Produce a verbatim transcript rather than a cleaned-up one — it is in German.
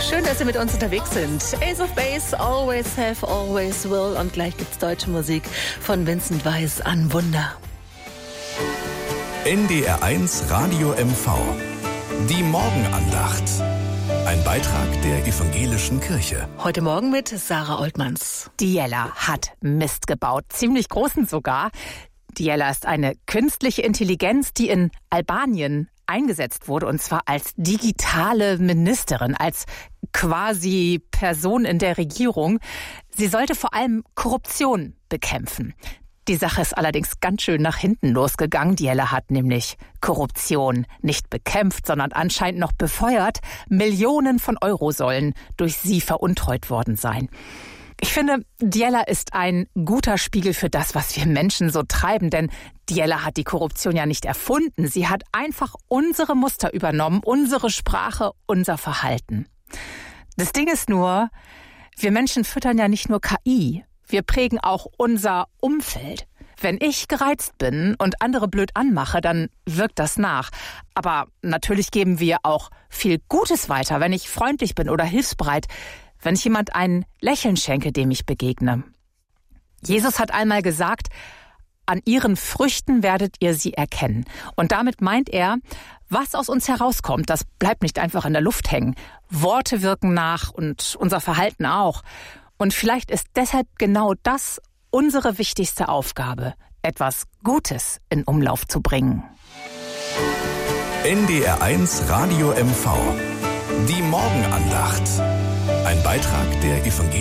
Schön, dass Sie mit uns unterwegs sind. Ace of Base, Always Have, Always Will. Und gleich gibt's deutsche Musik von Vincent Weiss an Wunder. N D R eins Radio M V. Die Morgenandacht. Ein Beitrag der Evangelischen Kirche. Heute Morgen mit Sarah Oltmanns. Diela hat Mist gebaut, ziemlich großen sogar. Diela ist eine künstliche Intelligenz, die in Albanien eingesetzt wurde, und zwar als digitale Ministerin, als quasi Person in der Regierung. Sie sollte vor allem Korruption bekämpfen. Die Sache ist allerdings ganz schön nach hinten losgegangen. Diela hat nämlich Korruption nicht bekämpft, sondern anscheinend noch befeuert. Millionen von Euro sollen durch sie veruntreut worden sein. Ich finde, Diela ist ein guter Spiegel für das, was wir Menschen so treiben, denn Diela hat die Korruption ja nicht erfunden. Sie hat einfach unsere Muster übernommen, unsere Sprache, unser Verhalten. Das Ding ist nur, wir Menschen füttern ja nicht nur K I, wir prägen auch unser Umfeld. Wenn ich gereizt bin und andere blöd anmache, dann wirkt das nach. Aber natürlich geben wir auch viel Gutes weiter, wenn ich freundlich bin oder hilfsbereit, wenn ich jemand ein Lächeln schenke, dem ich begegne. Jesus hat einmal gesagt, an ihren Früchten werdet ihr sie erkennen. Und damit meint er, was aus uns herauskommt, das bleibt nicht einfach in der Luft hängen. Worte wirken nach und unser Verhalten auch. Und vielleicht ist deshalb genau das unsere wichtigste Aufgabe, etwas Gutes in Umlauf zu bringen. N D R eins Radio M V. Die Morgenandacht. Ein Beitrag der Evangelischen